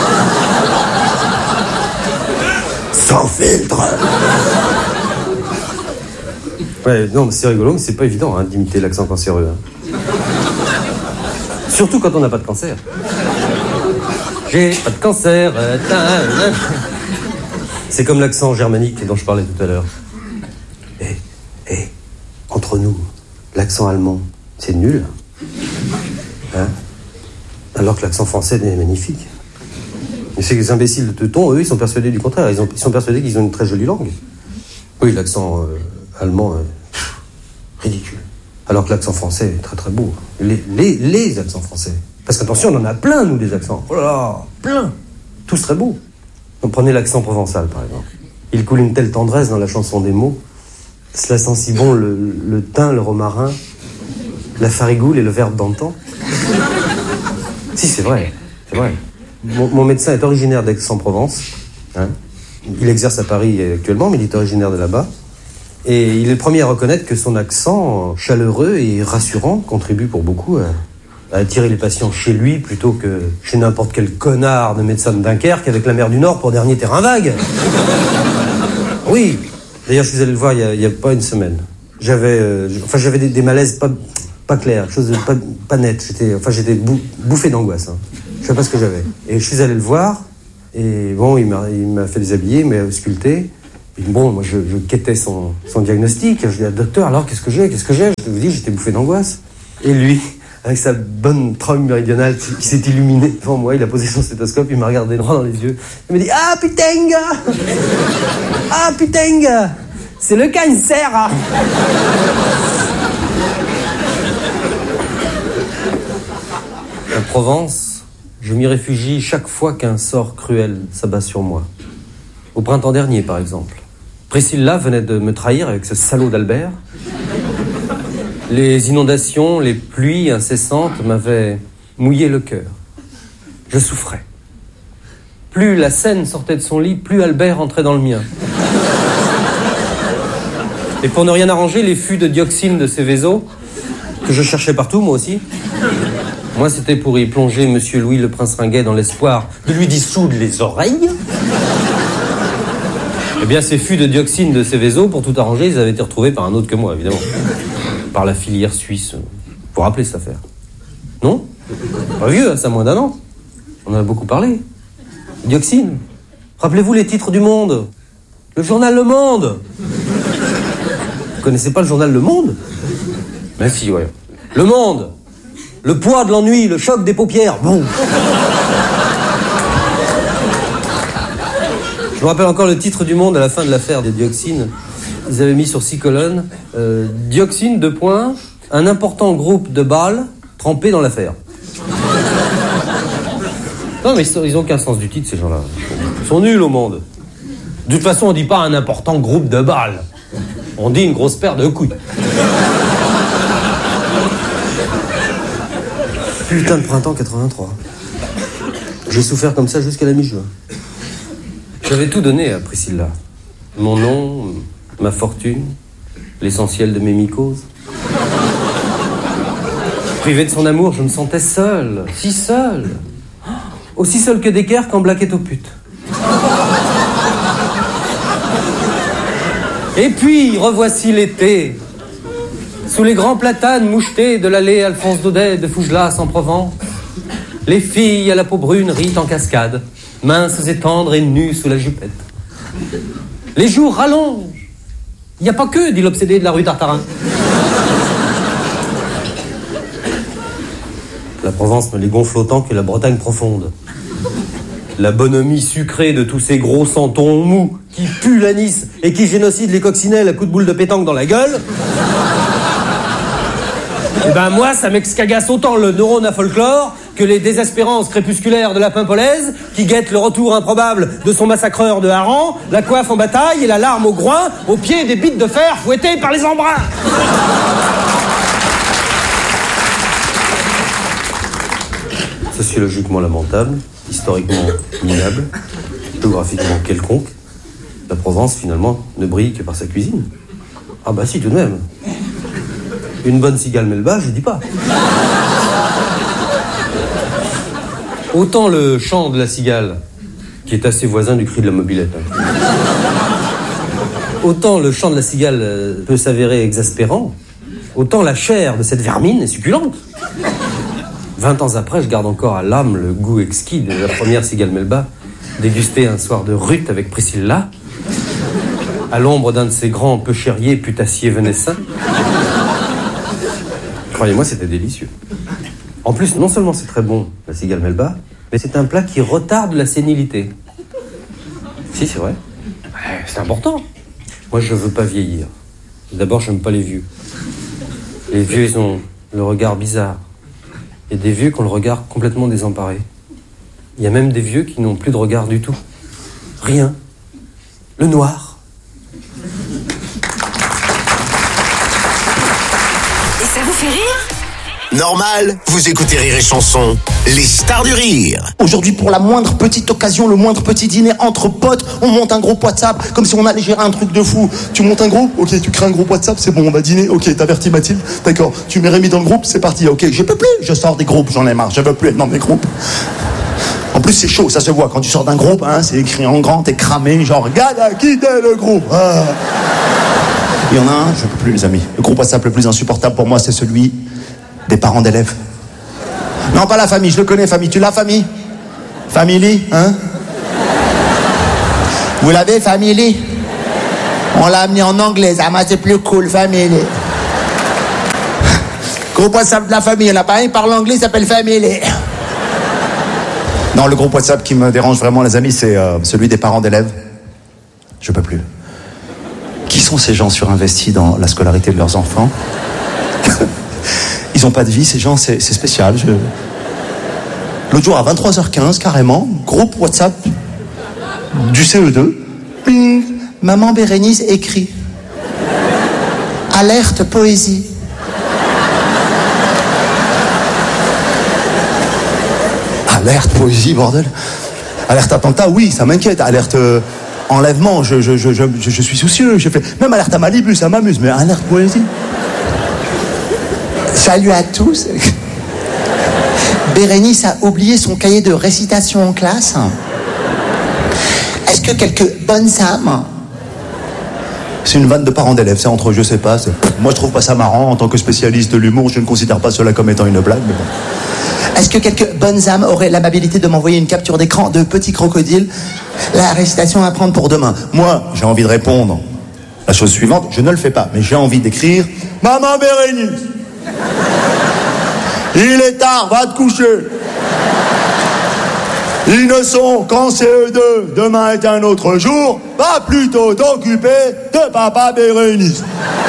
Sans filtre. Ouais, non, mais c'est rigolo, mais c'est pas évident hein, d'imiter l'accent cancéreux. Hein. Surtout quand on n'a pas de cancer. J'ai pas de cancer. C'est comme l'accent germanique dont je parlais tout à l'heure. Entre nous, l'accent allemand, c'est nul. Hein? Alors que l'accent français est magnifique. Mais ces imbéciles de Teuton, eux, ils sont persuadés du contraire. Ils sont persuadés qu'ils ont une très jolie langue. Oui, l'accent allemand, ridicule. Alors que l'accent français est très très beau. Les accents français. Parce qu'attention, on en a plein, nous, des accents. Oh là là, plein. Tous très beaux. Donc prenez l'accent provençal, par exemple. Il coule une telle tendresse dans la chanson des mots. Cela sent si bon le thym, le romarin, la farigoule et le verbe d'antan. Si, c'est vrai, c'est vrai. Mon médecin est originaire d'Aix-en-Provence. Hein. Il exerce à Paris actuellement, mais il est originaire de là-bas. Et il est le premier à reconnaître que son accent chaleureux et rassurant contribue pour beaucoup à attirer les patients chez lui plutôt que chez n'importe quel connard de médecin de Dunkerque avec la mer du Nord pour dernier terrain vague. Oui. D'ailleurs, je suis allé le voir il y a pas une semaine. J'avais des malaises pas clairs, choses pas nettes. J'étais bouffé d'angoisse. Hein. Je sais pas ce que j'avais. Et je suis allé le voir. Et bon, il m'a fait déshabiller, il m'a ausculté. Et bon, moi, je quêtais son diagnostic. Je lui ai dit, docteur, alors qu'est-ce que j'ai? Je vous dis, j'étais bouffé d'angoisse. Et lui, avec sa bonne trompe méridionale qui s'est illuminée devant moi, il a posé son stéthoscope, il m'a regardé droit dans les yeux. Il m'a dit, ah putain, gars! Ah putain, gars! C'est le cancer! Hein. En Provence, je m'y réfugie chaque fois qu'un sort cruel s'abat sur moi. Au printemps dernier, par exemple. Priscilla venait de me trahir avec ce salaud d'Albert. Les inondations, les pluies incessantes m'avaient mouillé le cœur. Je souffrais. Plus la Seine sortait de son lit, plus Albert entrait dans le mien. Et pour ne rien arranger, les fûts de dioxine de Céveso, que je cherchais partout, moi aussi. Moi, c'était pour y plonger Monsieur Louis le Prince Ringuet dans l'espoir de lui dissoudre les oreilles. Eh bien, ces fûts de dioxine de Céveso, pour tout arranger, ils avaient été retrouvés par un autre que moi, évidemment. Par la filière suisse. Vous vous rappelez cette affaire? Non? Pas vieux, ça a moins d'un an. On en a beaucoup parlé. Dioxine. Rappelez-vous les titres du Monde. Le journal Le Monde. Vous connaissez pas le journal Le Monde? Mais si, ouais. Le Monde. Le poids de l'ennui, le choc des paupières. Bon. Je me rappelle encore le titre du Monde à la fin de l'affaire des dioxines. Ils avaient mis sur 6 colonnes dioxine, 2 points, un important groupe de balles trempé dans l'affaire. Non, mais ils ont aucun sens du titre, ces gens-là. Ils sont nuls au Monde. De toute façon, on dit pas un important groupe de balles. On dit une grosse paire de couilles. Putain de printemps 83. J'ai souffert comme ça jusqu'à la mi-juin. J'avais tout donné à Priscilla. Mon nom, ma fortune, l'essentiel de mes mycoses. Privé de son amour, je me sentais seul, si seul. Aussi seul que Decker quand Black est aux putes. Et puis, revoici l'été. Sous les grands platanes mouchetés de l'allée Alphonse Daudet de Fougelas en Provence, les filles à la peau brune rient en cascade, minces et tendres et nues sous la jupette. Les jours rallongent. Il n'y a pas que, dit l'obsédé de la rue Tartarin. La Provence me les gonfle autant que la Bretagne profonde. La bonhomie sucrée de tous ces gros santons mous qui puent l'anis et qui génocident les coccinelles à coups de boule de pétanque dans la gueule. Et ben moi, ça m'excagasse autant le neurone à folklore que les désespérances crépusculaires de la Pimpolaise qui guette le retour improbable de son massacreur de hareng, la coiffe en bataille et la larme au groin, au pied des bites de fer fouettées par les embruns. Sociologiquement lamentable, historiquement minable, géographiquement quelconque, la Provence, finalement, ne brille que par sa cuisine. Ah bah si, tout de même. Une bonne cigale melba, je dis pas. Autant le chant de la cigale, qui est assez voisin du cri de la mobilette. Autant le chant de la cigale peut s'avérer exaspérant, autant la chair de cette vermine est succulente. 20 ans après, je garde encore à l'âme le goût exquis de la première cigale melba, dégustée un soir de rut avec Priscilla, à l'ombre d'un de ces grands peuchériers putassiers vénessins. Croyez-moi, c'était délicieux. En plus, non seulement c'est très bon, la cigale melba, mais c'est un plat qui retarde la sénilité. Si, c'est vrai. Ouais, c'est important. Moi, je veux pas vieillir. D'abord, j'aime pas les vieux. Les vieux, ils ont le regard bizarre. Il y a des vieux qui ont le regard complètement désemparé. Il y a même des vieux qui n'ont plus de regard du tout. Rien. Le noir. Et ça vous fait rire ? Normal, vous écoutez Rire et Chanson, les stars du rire. Aujourd'hui, pour la moindre petite occasion, le moindre petit dîner entre potes, on monte un groupe WhatsApp, comme si on allait gérer un truc de fou. Tu montes un groupe, ok, tu crées un groupe WhatsApp, c'est bon, on va dîner, ok, t'avertis Mathilde, d'accord, tu mets Rémi dans le groupe, c'est parti, ok, je peux plus, je sors des groupes, j'en ai marre, je veux plus être dans des groupes. En plus, c'est chaud, ça se voit, quand tu sors d'un groupe, hein, c'est écrit en grand, t'es cramé, genre, regarde à quitter le groupe. Ah. Il y en a un, je peux plus, les amis. Le groupe WhatsApp le plus insupportable pour moi, c'est celui des parents d'élèves. Non, pas la famille, je le connais, famille. Tu l'as, famille? Family, hein? Vous l'avez, family? On l'a amené en anglais, ça m'a c'est plus cool, family. Groupe WhatsApp de la famille, il n'y en a pas un, il parle anglais, il s'appelle family. Non, le groupe WhatsApp qui me dérange vraiment, les amis, c'est celui des parents d'élèves. Je peux plus. Qui sont ces gens surinvestis dans la scolarité de leurs enfants? Ils n'ont pas de vie, ces gens, c'est spécial. L'autre jour, à 23h15, carrément, groupe WhatsApp du CE2. Ping, maman Bérénice écrit. Alerte poésie. Alerte poésie, bordel. Alerte attentat, oui, ça m'inquiète. Alerte enlèvement, je suis soucieux. J'ai fait même alerte à Malibu, ça m'amuse, mais alerte poésie. Salut à tous. Bérénice a oublié son cahier de récitation en classe. Est-ce que quelques bonnes âmes? C'est une vanne de parents d'élèves, c'est entre eux, je sais pas. Moi, je trouve pas ça marrant. En tant que spécialiste de l'humour, je ne considère pas cela comme étant une blague. Mais bon. Est-ce que quelques bonnes âmes auraient l'amabilité de m'envoyer une capture d'écran de Petit Crocodile? La récitation à prendre pour demain. Moi, j'ai envie de répondre. La chose suivante, je ne le fais pas, mais j'ai envie d'écrire « Maman Bérénice, il est tard, va te coucher. Ils ne sont qu'en CE2, demain est un autre jour, va plutôt t'occuper de papa Bérénice. »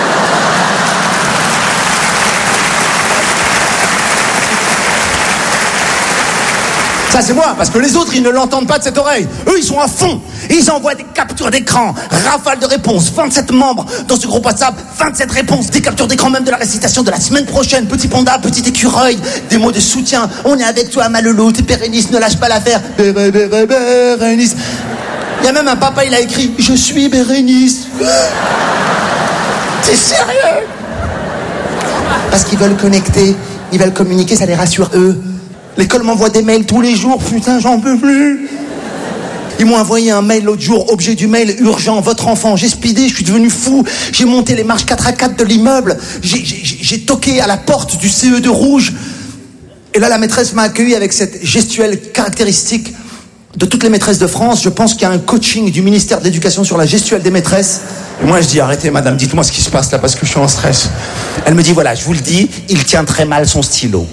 Ça, c'est moi, parce que les autres, ils ne l'entendent pas de cette oreille. Eux, ils sont à fond. Ils envoient des captures d'écran, rafale de réponses, 27 membres dans ce groupe WhatsApp, 27 réponses, des captures d'écran même de la récitation de la semaine prochaine. Petit panda, petit écureuil, des mots de soutien. On est avec toi, Malolo, t'es Bérénice, ne lâche pas l'affaire. Bérénice. Il y a même un papa, il a écrit « Je suis Bérénice ». T'es sérieux? Parce qu'ils veulent connecter, ils veulent communiquer, ça les rassure eux. L'école m'envoie des mails tous les jours, putain, j'en peux plus. Ils m'ont envoyé un mail l'autre jour, objet du mail, urgent, votre enfant. J'ai speedé, je suis devenu fou. J'ai monté les marches 4x4 de l'immeuble. J'ai toqué à la porte du CE2 rouge. Et là, la maîtresse m'a accueilli avec cette gestuelle caractéristique de toutes les maîtresses de France. Je pense qu'il y a un coaching du ministère de l'Éducation sur la gestuelle des maîtresses. Et moi, je dis, arrêtez, madame, dites-moi ce qui se passe là, parce que je suis en stress. Elle me dit, voilà, je vous le dis, il tient très mal son stylo.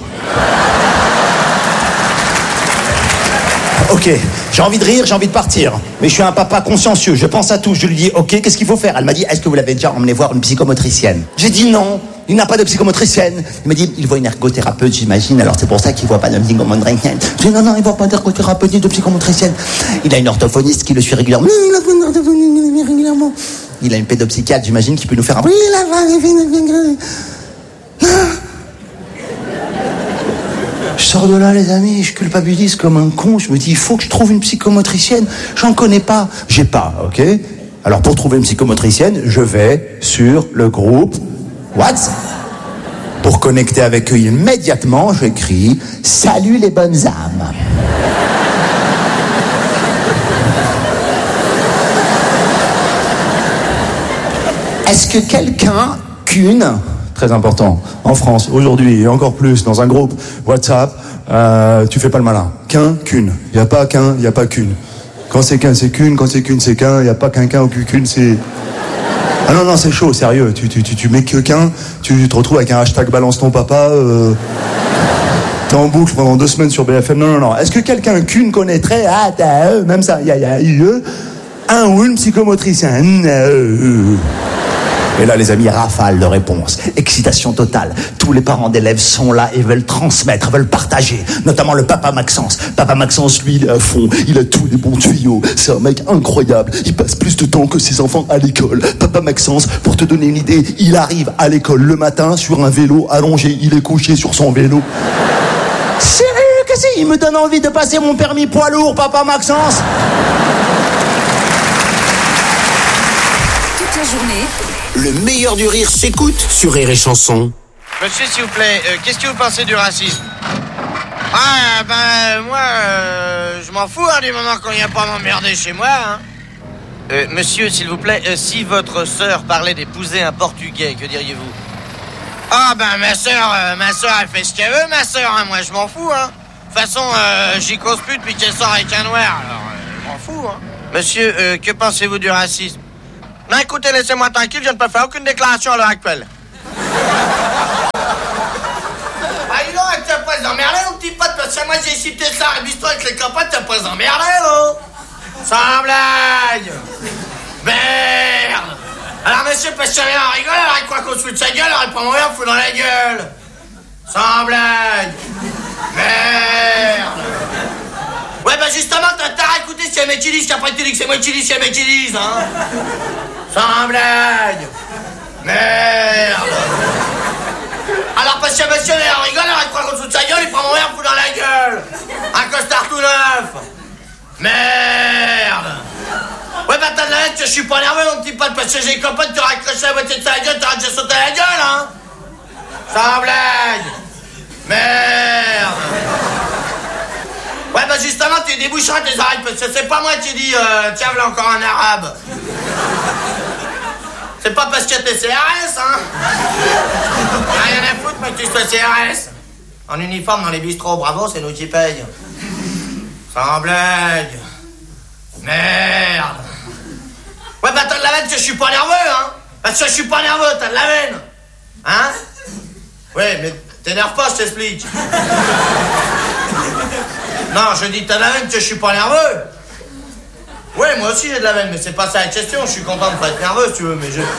Ok, j'ai envie de rire, j'ai envie de partir. Mais je suis un papa consciencieux, je pense à tout. Je lui dis, ok, qu'est-ce qu'il faut faire? Elle m'a dit, est-ce que vous l'avez déjà emmené voir une psychomotricienne? J'ai dit non, il n'a pas de psychomotricienne. Il m'a dit, il voit une ergothérapeute, j'imagine, alors c'est pour ça qu'il voit pas de psychomotricienne. J'ai dit, non, il voit pas d'ergothérapeute ni de psychomotricienne. Il a une orthophoniste qui le suit régulièrement. Il a une orthophoniste régulièrement. Il a une pédopsychiatre, j'imagine, qui peut nous faire un... Je sors de là, les amis, je culpabilise comme un con. Je me dis, il faut que je trouve une psychomotricienne. J'en connais pas. J'ai pas, ok? Alors, pour trouver une psychomotricienne, je vais sur le groupe WhatsApp. Pour connecter avec eux immédiatement, j'écris « Salut les bonnes âmes ». Est-ce que quelqu'un, très important, en France, aujourd'hui, et encore plus, dans un groupe WhatsApp, tu fais pas le malin. Qu'une. Il n'y a pas qu'un, il n'y a pas qu'une. Quand c'est qu'un, c'est qu'une. Quand c'est qu'une, c'est qu'un. Il n'y a pas qu'un ou qu'une, c'est... Ah non, c'est chaud, sérieux. Tu mets que qu'un, tu te retrouves avec un hashtag balance ton papa, t'es en boucle pendant 2 semaines sur BFM. Non. Est-ce que quelqu'un qu'une connaîtrait, même ça, il y a un ou une psychomotricienne. Et là, les amis, rafale de réponses. Excitation totale. Tous les parents d'élèves sont là et veulent transmettre, veulent partager. Notamment le papa Maxence. Papa Maxence, lui, il est à fond. Il a tous les bons tuyaux. C'est un mec incroyable. Il passe plus de temps que ses enfants à l'école. Papa Maxence, pour te donner une idée, il arrive à l'école le matin sur un vélo allongé. Il est couché sur son vélo. Sérieux, qu'est-ce qu'il me donne envie de passer mon permis poids lourd, papa Maxence? Toute la journée, le meilleur du rire s'écoute sur Rire et Chanson. Monsieur, s'il vous plaît, qu'est-ce que vous pensez du racisme? Moi, je m'en fous, du moment qu'on vient pas m'emmerder chez moi, monsieur, s'il vous plaît, si votre sœur parlait d'épouser un Portugais, que diriez-vous? Ma sœur, elle fait ce qu'elle veut, ma sœur, moi, je m'en fous, De toute façon, j'y cause plus depuis qu'elle sort avec un noir, alors, je m'en fous, Monsieur, que pensez-vous du racisme? Non, écoutez, laissez-moi tranquille, je ne peux faire aucune déclaration à l'heure actuelle. Dis donc, tu vas pas s'emmerder, mon petit pote, parce que moi j'ai cité ça à l'histoire avec les copains, tu vas pas s'emmerder, là. Sans blague. Merde. Alors, monsieur, parce que on rigole, alors il croit qu'on se fout de sa gueule, alors il prend mon verre, fout dans la gueule. Sans blague. Merde. Ouais, justement, t'as à écouter si c'est un mec qui dit, qu'après tu dis que c'est moi qui dis, si c'est un mec qui dit, Sans blague. Merde. Alors, parce que monsieur, on rigole, alors il croit qu'on se fout de sa gueule, il prend mon verre, fout dans la gueule. Un costard tout neuf. Merde. Ouais, t'as de la haine que je suis pas nerveux, mon petit pote, parce que j'ai les copains, tu auras accroché la moitié de sa gueule, t'auras déjà sauté à la gueule, Sans blague. Merde. Ouais, justement, tu déboucheras tes oreilles, parce que c'est pas moi qui dis, tiens, voilà encore un arabe. C'est pas parce que t'es CRS, Rien à foutre, moi, que tu sois CRS. En uniforme dans les bistrots, bravo, c'est nous qui payent. Sans blague. Merde. Ouais, t'as de la veine que je suis pas nerveux, Parce que je suis pas nerveux, t'as de la veine. Ouais, mais t'énerve pas, je t'explique. Non, je dis, t'as de la veine que je suis pas nerveux. Ouais, moi aussi j'ai de la veine, mais c'est pas ça la question. Je suis content de pas être nerveux, si tu veux, mais je...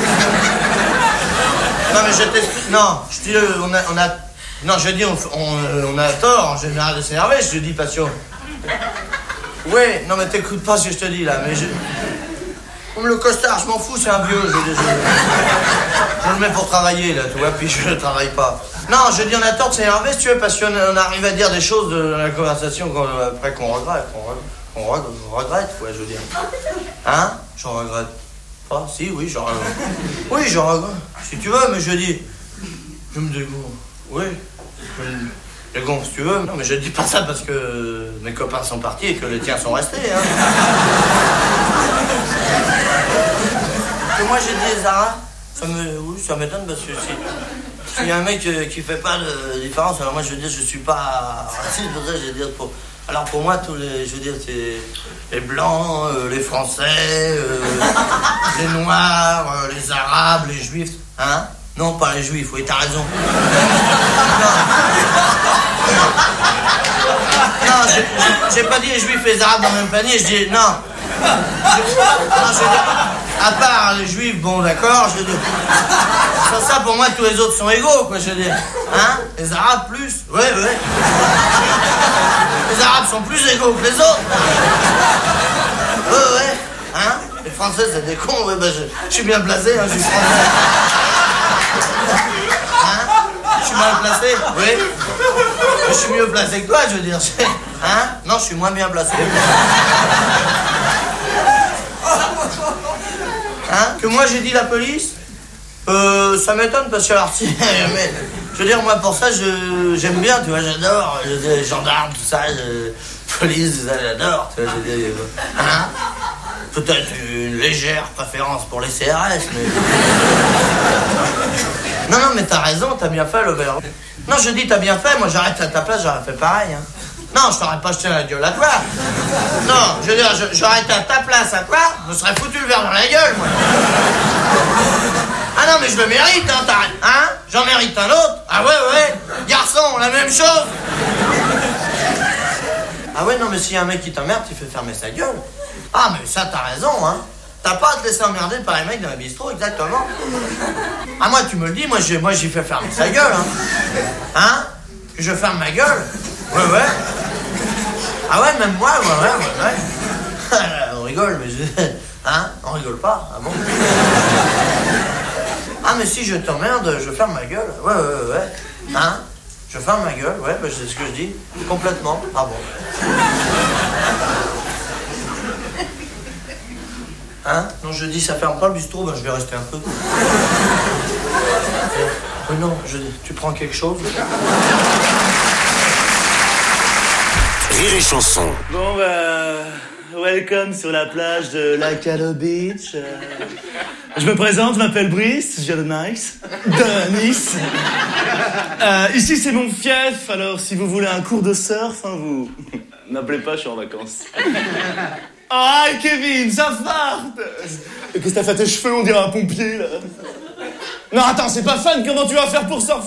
Non, mais je t'explique. Non, je dis, Non, je dis, on a tort en général de s'énerver, je te dis, passion. Ouais, non, mais t'écoutes pas ce que je te dis, là, mais je... Comme le costard, je m'en fous, c'est un vieux, je le mets pour travailler, là, tu vois, puis je ne travaille pas. Non, je dis, on a tort de s'énerver, si tu veux, parce qu'on arrive à dire des choses de la conversation après qu'on regrette. On regrette, ouais, je veux dire. J'en regrette pas. Si, oui, j'en regrette. Oui, j'en regrette. Si tu veux, mais je dis... Je me dégoûte. Oui. C'est con, si tu veux. Non, mais je dis pas ça parce que mes copains sont partis et que les tiens sont restés, hein. Que moi, j'ai dit Zara, oui, ça m'étonne parce que s'il y a un mec qui fait pas de différence, alors moi, je veux dire, je suis pas raciste, je veux dire, alors pour moi, tous les, je veux dire, c'est les blancs, les français, les noirs, les arabes, les juifs, hein? Non, pas les juifs, oui, t'as raison. Non, j'ai pas dit les juifs et les arabes dans le même panier, je dis non. Non, je veux dire, à part les juifs, bon d'accord, je veux dire. Sans ça, pour moi, tous les autres sont égaux, quoi, je veux dire. Hein? Les arabes plus, ouais. Les arabes sont plus égaux que les autres. Ouais. Hein? Les français, c'est des cons, ouais, bah je suis bien placé, hein, je suis français. Hein? Je suis mal placé, oui. Je suis mieux placé que toi, je veux dire. Hein? Non, je suis moins bien placé. Hein? Que moi j'ai dit la police? Ça m'étonne parce que alors si, mais je veux dire moi pour ça j'aime bien, tu vois, j'adore les gendarmes, tout ça, police, tout ça, j'adore, tu vois, je veux dire, hein? Peut-être une légère préférence pour les CRS, mais... Non, mais t'as raison, t'as bien fait, le verre. Non, je dis t'as bien fait, moi j'arrête à ta place, j'aurais fait pareil, hein. Non, je t'aurais pas jeté la gueule à toi. Non, je veux dire, j'aurais été à ta place à toi, je me serais foutu le verre dans la gueule, moi. Ah non, mais je le mérite, hein, t'arrêtes, hein? J'en mérite un autre. Ah ouais, garçon, la même chose. Ah ouais, non, mais s'il y a un mec qui t'emmerde, il fait fermer sa gueule. Ah, mais ça, t'as raison, hein. T'as pas à te laisser emmerder par les mecs dans la bistrot, exactement. Ah, moi, tu me le dis, moi, j'y fais fermer sa gueule, hein. Hein? Je ferme ma gueule. Ouais. Ah ouais, même moi, ouais. On rigole, mais hein? On rigole pas, ah bon? Ah, mais si je t'emmerde, je ferme ma gueule. Ouais. Hein? Je ferme ma gueule, ouais, bah, c'est ce que je dis. Complètement. Ah bon. Hein? Non, je dis, ça ferme pas le bistrot, ben je vais rester un peu. Non, tu prends quelque chose? Rire et chanson. Bon, welcome sur la plage de Lacalo Beach. Je me présente, je m'appelle Brice, je viens de Nice. Ici, c'est mon fief, alors si vous voulez un cours de surf, hein, vous n'appelez pas, je suis en vacances. Oh, hi Kevin, ça farte! Qu'est-ce que t'as fait tes cheveux? On dirait un pompier, là. Non, attends, c'est pas fun, comment tu vas faire pour surfer?